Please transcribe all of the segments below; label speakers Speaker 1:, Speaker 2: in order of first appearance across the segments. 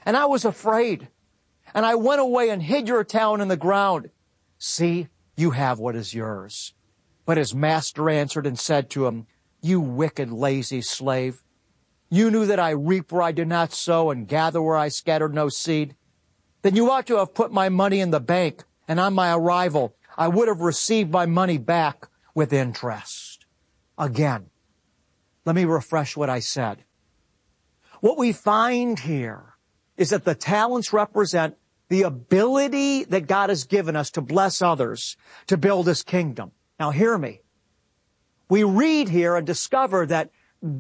Speaker 1: And I was afraid. And I went away and hid your talent in the ground. See, you have what is yours. But his master answered and said to him, you wicked, lazy slave. You knew that I reap where I did not sow and gather where I scattered no seed. Then you ought to have put my money in the bank, and on my arrival, I would have received my money back with interest. Again, let me refresh what I said. What we find here is that the talents represent the ability that God has given us to bless others, to build His kingdom. Now hear me. We read here and discover that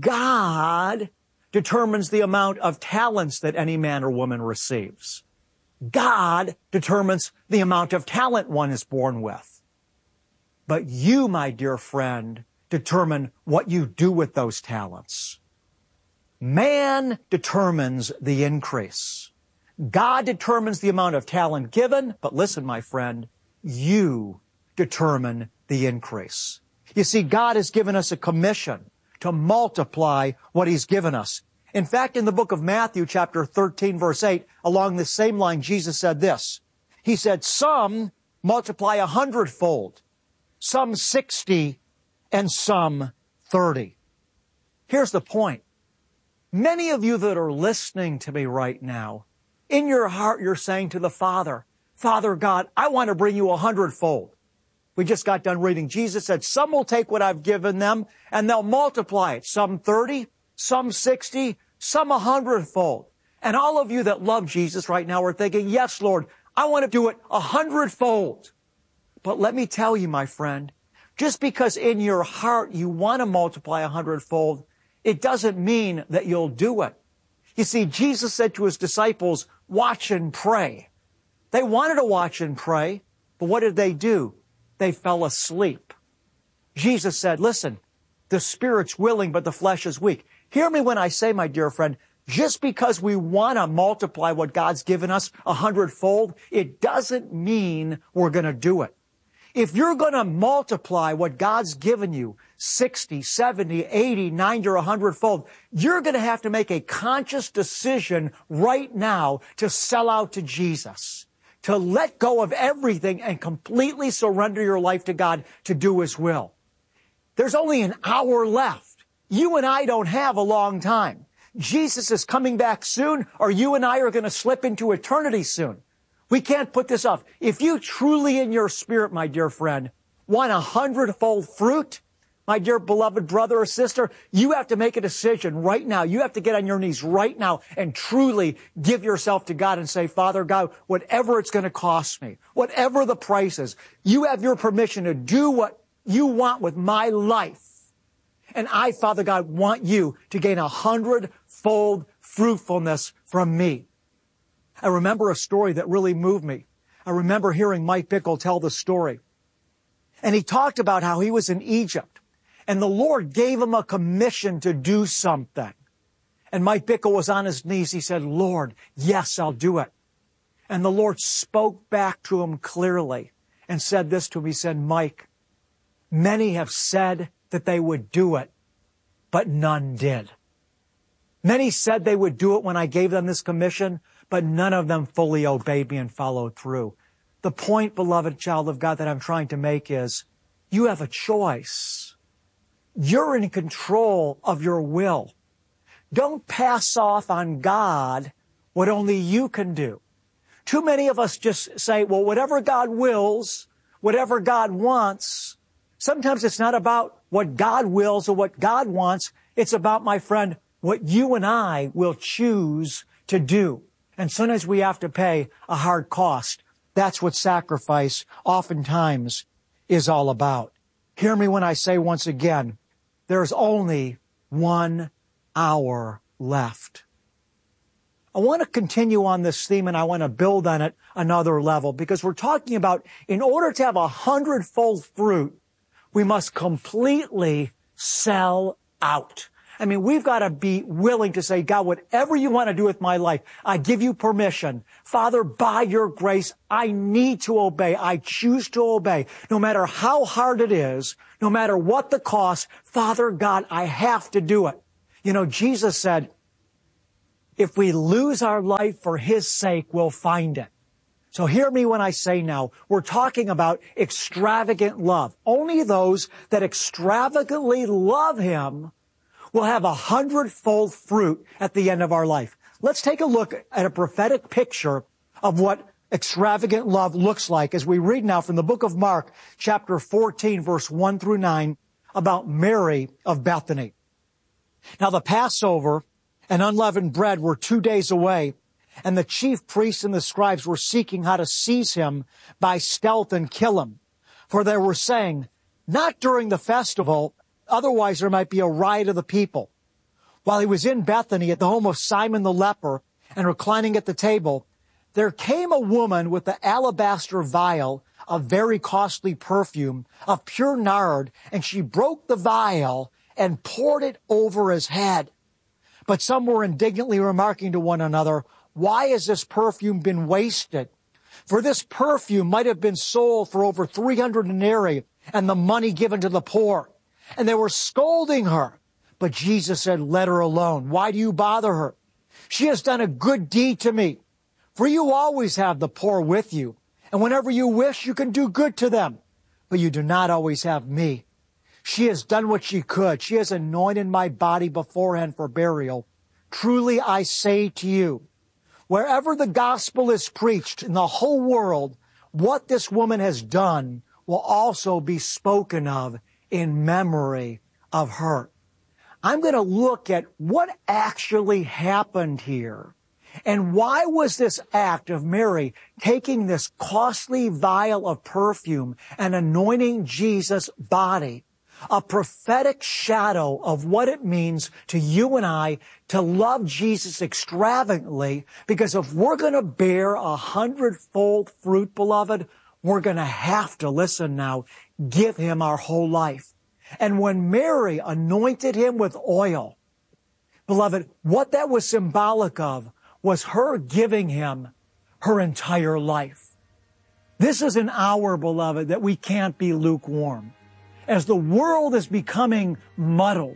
Speaker 1: God determines the amount of talents that any man or woman receives. God determines the amount of talent one is born with. But you, my dear friend, determine what you do with those talents. Man determines the increase. God determines the amount of talent given, but listen, my friend, you determine the increase. You see, God has given us a commission to multiply what He's given us. In fact, in the book of Matthew, chapter 13, verse 8, along the same line, Jesus said this. He said, some multiply 100-fold, some 60, and some 30. Here's the point. Many of you that are listening to me right now, in your heart you're saying to the Father, Father God, I want to bring you 100-fold. We just got done reading. Jesus said, some will take what I've given them and they'll multiply it. Some 30, some 60, some 100-fold. And all of you that love Jesus right now are thinking, yes, Lord, I want to do it 100-fold. But let me tell you, my friend, just because in your heart you want to multiply 100-fold, it doesn't mean that you'll do it. You see, Jesus said to His disciples, watch and pray. They wanted to watch and pray, but what did they do? They fell asleep. Jesus said, listen, the spirit's willing, but the flesh is weak. Hear me when I say, my dear friend, just because we want to multiply what God's given us 100-fold, it doesn't mean we're going to do it. If you're going to multiply what God's given you 60, 70, 80, 90, or 100-fold, you're going to have to make a conscious decision right now to sell out to Jesus, to let go of everything and completely surrender your life to God to do His will. There's only an hour left. You and I don't have a long time. Jesus is coming back soon, or you and I are going to slip into eternity soon. We can't put this off. If you truly in your spirit, my dear friend, want 100-fold fruit, my dear beloved brother or sister, you have to make a decision right now. You have to get on your knees right now and truly give yourself to God and say, Father God, whatever it's going to cost me, whatever the price is, you have your permission to do what you want with my life. And I, Father God, want you to gain 100-fold fruitfulness from me. I remember a story that really moved me. I remember hearing Mike Bickle tell the story. And he talked about how he was in Egypt. And the Lord gave him a commission to do something. And Mike Bickle was on his knees. He said, Lord, yes, I'll do it. And the Lord spoke back to him clearly and said this to him. He said, Mike, many have said that they would do it, but none did. Many said they would do it when I gave them this commission, but none of them fully obeyed me and followed through. The point, beloved child of God, that I'm trying to make is you have a choice. You're in control of your will. Don't pass off on God what only you can do. Too many of us just say, well, whatever God wills, whatever God wants. Sometimes it's not about what God wills or what God wants. It's about, my friend, what you and I will choose to do. And sometimes we have to pay a hard cost. That's what sacrifice oftentimes is all about. Hear me when I say once again, there's only 1 hour left. I want to continue on this theme and I want to build on it another level because we're talking about in order to have 100-fold fruit, we must completely sell out. I mean, we've got to be willing to say, God, whatever you want to do with my life, I give you permission. Father, by your grace, I need to obey. I choose to obey. No matter how hard it is, no matter what the cost, Father God, I have to do it. You know, Jesus said if we lose our life for His sake, we'll find it. So hear me when I say now, we're talking about extravagant love. Only those that extravagantly love Him will have 100-fold fruit at the end of our life. Let's take a look at a prophetic picture of what extravagant love looks like as we read now from the book of Mark, chapter 14, verse 1 through 9, about Mary of Bethany. Now the Passover and unleavened bread were 2 days away, and the chief priests and the scribes were seeking how to seize Him by stealth and kill Him. For they were saying, not during the festival, otherwise there might be a riot of the people. While He was in Bethany at the home of Simon the leper and reclining at the table, there came a woman with the alabaster vial of very costly perfume of pure nard, and she broke the vial and poured it over His head. But some were indignantly remarking to one another, why has this perfume been wasted? For this perfume might have been sold for over 300 denarii and the money given to the poor. And they were scolding her. But Jesus said, let her alone. Why do you bother her? She has done a good deed to me. For you always have the poor with you, and whenever you wish, you can do good to them. But you do not always have me. She has done what she could. She has anointed my body beforehand for burial. Truly I say to you, wherever the gospel is preached in the whole world, what this woman has done will also be spoken of in memory of her. I'm going to look at what actually happened here. And why was this act of Mary taking this costly vial of perfume and anointing Jesus' body a prophetic shadow of what it means to you and I to love Jesus extravagantly? Because if we're going to bear 100-fold fruit, beloved, we're going to have to, listen now, give Him our whole life. And when Mary anointed Him with oil, beloved, what that was symbolic of was her giving Him her entire life. This is an hour, beloved, that we can't be lukewarm. As the world is becoming muddled,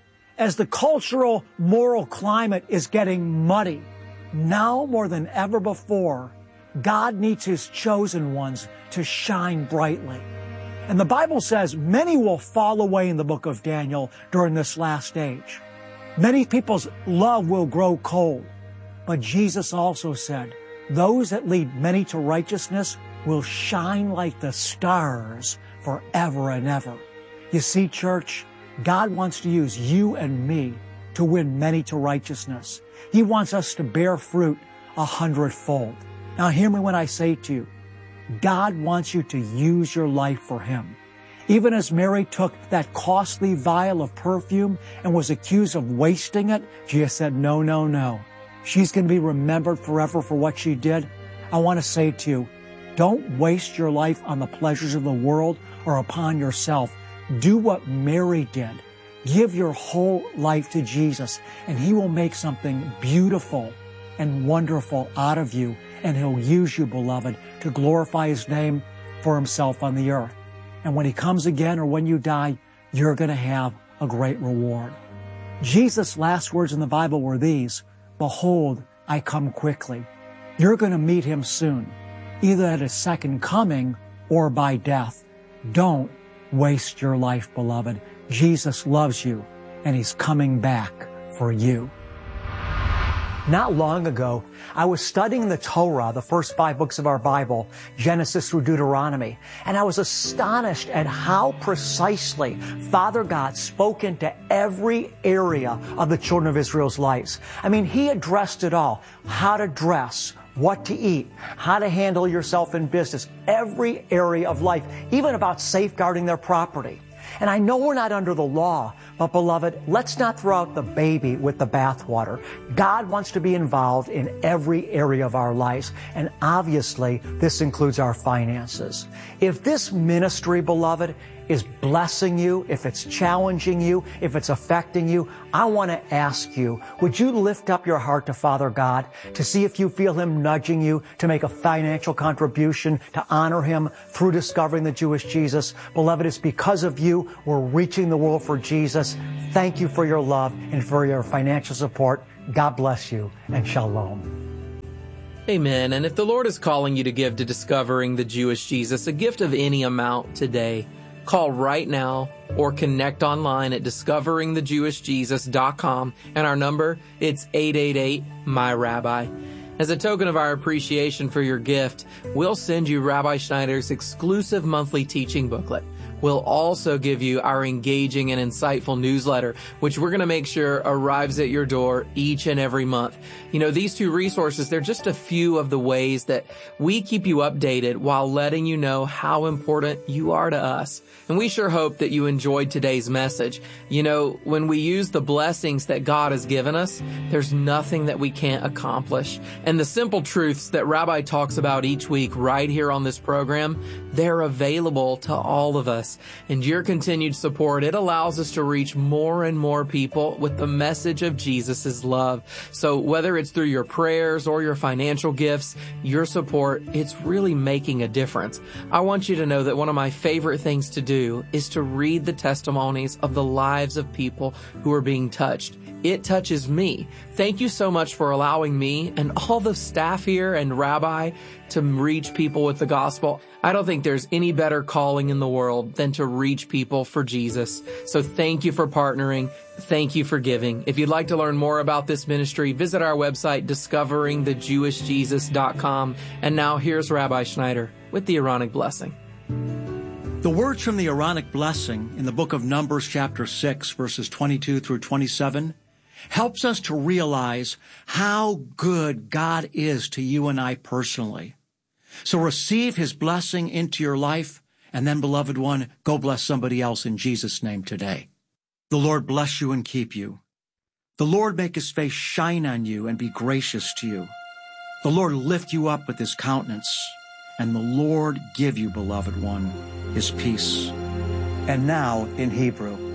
Speaker 1: as the cultural, moral climate is getting muddy, now more than ever before, God needs His chosen ones to shine brightly. And the Bible says many will fall away in the book of Daniel during this last age. Many people's love will grow cold. But Jesus also said, those that lead many to righteousness will shine like the stars forever and ever. You see, church, God wants to use you and me to win many to righteousness. He wants us to bear fruit 100-fold. Now hear me when I say to you, God wants you to use your life for Him. Even as Mary took that costly vial of perfume and was accused of wasting it, Jesus said, no, no, no. She's going to be remembered forever for what she did. I want to say to you, don't waste your life on the pleasures of the world or upon yourself. Do what Mary did. Give your whole life to Jesus, and He will make something beautiful and wonderful out of you, and He'll use you, beloved, to glorify His name for Himself on the earth. And when He comes again or when you die, you're going to have a great reward. Jesus' last words in the Bible were these, behold, I come quickly. You're going to meet Him soon, either at His second coming or by death. Don't waste your life, beloved. Jesus loves you, and He's coming back for you. Not long ago, I was studying the Torah, the first 5 books of our Bible, Genesis through Deuteronomy, and I was astonished at how precisely Father God spoke into every area of the children of Israel's lives. I mean, He addressed it all. How to dress, what to eat, how to handle yourself in business, every area of life, even about safeguarding their property. And I know we're not under the law, but beloved, let's not throw out the baby with the bathwater. God wants to be involved in every area of our lives, and obviously this includes our finances. If this ministry, beloved, is blessing you, if it's challenging you, if it's affecting you, I want to ask you, would you lift up your heart to Father God to see if you feel Him nudging you to make a financial contribution to honor Him through discovering the Jewish Jesus? Beloved, it's because of you we're reaching the world for Jesus. Thank you for your love and for your financial support. God bless you, and shalom.
Speaker 2: Amen. And if the Lord is calling you to give to Discovering the Jewish Jesus, a gift of any amount today, call right now or connect online at discoveringthejewishjesus.com. And our number, it's 888-MY-RABBI. As a token of our appreciation for your gift, we'll send you Rabbi Schneider's exclusive monthly teaching booklet. We'll also give you our engaging and insightful newsletter, which we're going to make sure arrives at your door each and every month. You know, these two resources, they're just a few of the ways that we keep you updated while letting you know how important you are to us. And we sure hope that you enjoyed today's message. You know, when we use the blessings that God has given us, there's nothing that we can't accomplish. And the simple truths that Rabbi talks about each week right here on this program, they're available to all of us. And your continued support, it allows us to reach more and more people with the message of Jesus' love. So whether it's through your prayers or your financial gifts, your support, it's really making a difference. I want you to know that one of my favorite things to do is to read the testimonies of the lives of people who are being touched. It touches me. Thank you so much for allowing me and all the staff here and Rabbi to reach people with the gospel. I don't think there's any better calling in the world than to reach people for Jesus. So thank you for partnering. Thank you for giving. If you'd like to learn more about this ministry, visit our website, discoveringthejewishjesus.com. And now here's Rabbi Schneider with the Aaronic blessing.
Speaker 3: The words from the Aaronic blessing in the book of Numbers chapter 6, verses 22 through 27, helps us to realize how good God is to you and I personally. So receive his blessing into your life, and then, beloved one, go bless somebody else in Jesus' name today. The Lord bless you and keep you. The Lord make his face shine on you and be gracious to you. The Lord lift you up with his countenance, and the Lord give you, beloved one, his peace. And now in Hebrew.